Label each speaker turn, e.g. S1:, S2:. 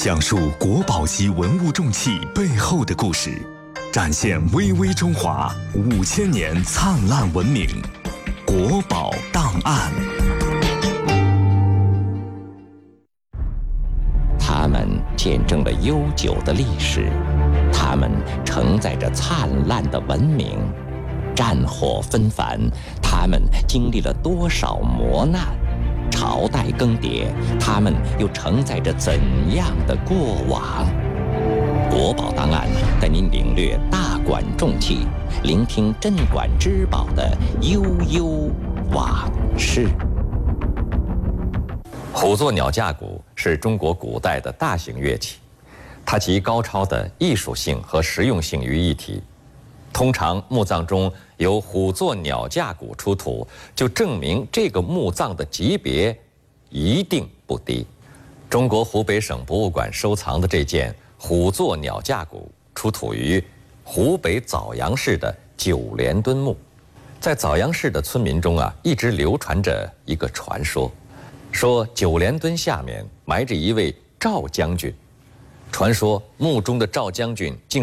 S1: 讲述国宝级文物重器背后的故事，展现巍巍中华5000年灿烂文明。国宝档案。
S2: 它们见证了悠久的历史，它们承载着灿烂的文明。战火纷繁，它们经历了多少磨难？朝代更迭，它们又承载着怎样的过往？国宝档案带您领略大馆重器，聆听镇馆之宝的悠悠往事。虎座鸟架鼓是中国古代的大型乐器，它集高超的艺术性和实用性于一体。通常墓葬中有虎座鸟架鼓出土，就证明这个墓葬的级别一定不低。中国湖北省博物馆收藏的这件虎座鸟架鼓出土于湖北枣阳市的九连墩墓。在枣阳市的村民中一直流传着一个传说，说九连墩下面埋着一位赵将军。传说墓中的赵将军竟